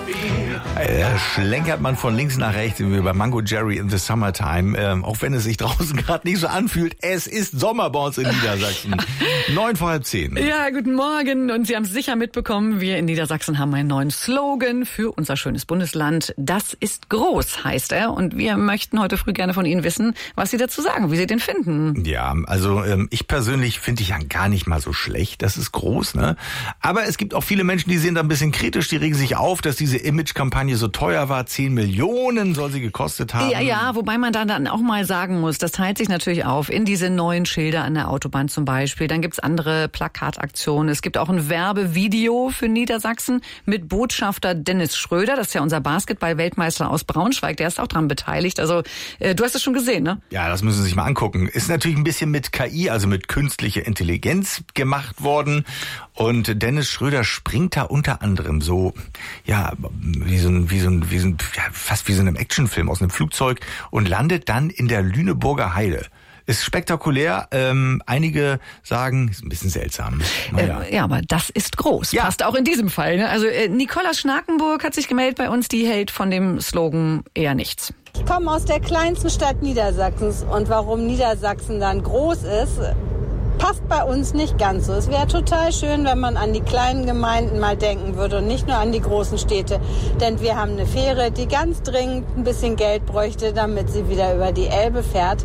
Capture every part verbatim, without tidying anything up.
Da schlenkert man von links nach rechts wie bei Mango Jerry in the Summertime. Ähm, auch wenn es sich draußen gerade nicht so anfühlt. Es ist Sommer bei uns in Niedersachsen. Neun vor halb zehn. Ja, guten Morgen. Und Sie haben es sicher mitbekommen, wir in Niedersachsen haben einen neuen Slogan für unser schönes Bundesland. Das ist groß, heißt er. Und wir möchten heute früh gerne von Ihnen wissen, was Sie dazu sagen, wie Sie den finden. Ja, also ähm, ich persönlich finde ich ja gar nicht mal so schlecht. Das ist groß, ne? Aber es gibt auch viele Menschen, die sind da ein bisschen kritisch. Die regen sich auf, dass diese Image-Kampagne so teuer war. Zehn Millionen soll sie gekostet haben. Ja, ja, wobei man dann, dann auch mal sagen muss, das teilt sich natürlich auf in diese neuen Schilder an der Autobahn zum Beispiel. Dann gibt's andere Plakataktionen. Es gibt auch ein Werbevideo für Niedersachsen mit Botschafter Dennis Schröder. Das ist ja unser Basketball-Weltmeister aus Braunschweig. Der ist auch dran beteiligt. Also äh, du hast es schon gesehen, ne? Ja, das müssen Sie sich mal angucken. Ist natürlich ein bisschen mit K I, also mit künstlicher Intelligenz gemacht worden. Und Dennis Schröder springt da unter anderem so, ja, wie so ein, wie so ein, wie so ein, ja, fast wie so einem Actionfilm aus einem Flugzeug und landet dann in der Lüneburger Heide. Ist spektakulär. Ähm, einige sagen, ist ein bisschen seltsam. Naja. Äh, ja, aber das ist groß. Ja. Passt auch in diesem Fall. Ne? Also äh, Nicola Schnakenburg hat sich gemeldet bei uns. Die hält von dem Slogan eher nichts. Ich komme aus der kleinsten Stadt Niedersachsens. Und warum Niedersachsen dann groß ist, passt bei uns nicht ganz so. Es wäre total schön, wenn man an die kleinen Gemeinden mal denken würde und nicht nur an die großen Städte. Denn wir haben eine Fähre, die ganz dringend ein bisschen Geld bräuchte, damit sie wieder über die Elbe fährt.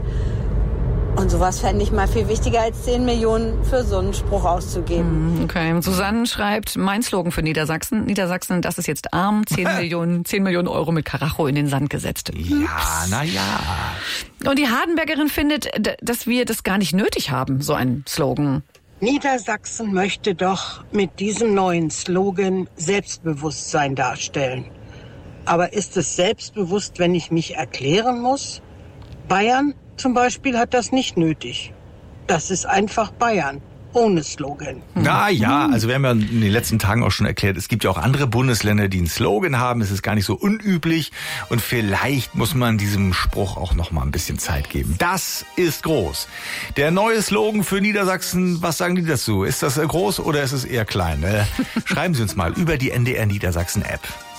Und sowas fände ich mal viel wichtiger, als zehn Millionen für so einen Spruch auszugeben. Okay, Susanne schreibt, mein Slogan für Niedersachsen. Niedersachsen, das ist jetzt arm. zehn Millionen, zehn Millionen Euro mit Karacho in den Sand gesetzt. Ja, na ja. Und die Hardenbergerin findet, dass wir das gar nicht nötig haben, so ein Slogan. Niedersachsen möchte doch mit diesem neuen Slogan Selbstbewusstsein darstellen. Aber ist es selbstbewusst, wenn ich mich erklären muss? Bayern zum Beispiel hat das nicht nötig. Das ist einfach Bayern, ohne Slogan. Na ja, also wir haben ja in den letzten Tagen auch schon erklärt, es gibt ja auch andere Bundesländer, die einen Slogan haben. Es ist gar nicht so unüblich und vielleicht muss man diesem Spruch auch noch mal ein bisschen Zeit geben. Das ist groß. Der neue Slogan für Niedersachsen, was sagen die dazu? Ist das groß oder ist es eher klein? Schreiben Sie uns mal über die N D R Niedersachsen App.